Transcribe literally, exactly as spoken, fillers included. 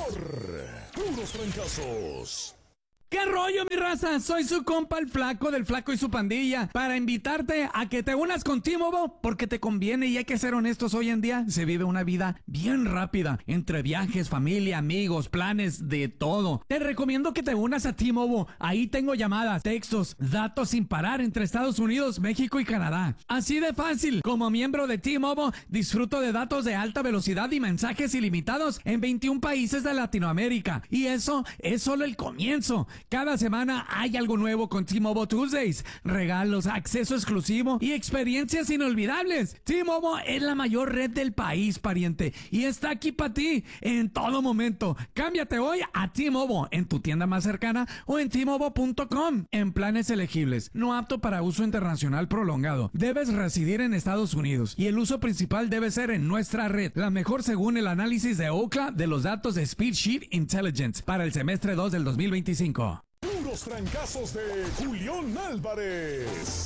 por Puros Fracasos. ¿Qué rollo, mi raza? Soy su compa el Flaco del Flaco y su pandilla para invitarte a que te unas con T-Mobile porque te conviene y hay que ser honestos, hoy en día se vive una vida bien rápida entre viajes, familia, amigos, planes, de todo. Te recomiendo que te unas a T-Mobile. Ahí tengo llamadas, textos, datos sin parar entre Estados Unidos, México y Canadá. Así de fácil. Como miembro de T-Mobile, disfruto de datos de alta velocidad y mensajes ilimitados en veintiún países de Latinoamérica. Y eso es solo el comienzo. Cada semana hay algo nuevo con T-Mobile Tuesdays, regalos, acceso exclusivo y experiencias inolvidables. T-Mobile es la mayor red del país, pariente, y está aquí para ti en todo momento. Cámbiate hoy a T-Mobile en tu tienda más cercana o en T Mobile punto com en planes elegibles. No apto para uso internacional prolongado. Debes residir en Estados Unidos y el uso principal debe ser en nuestra red, la mejor según el análisis de Ookla de los datos de Speedsheet Intelligence para el semestre dos del dos mil veinticinco. Puros Fracasos de Julián Álvarez.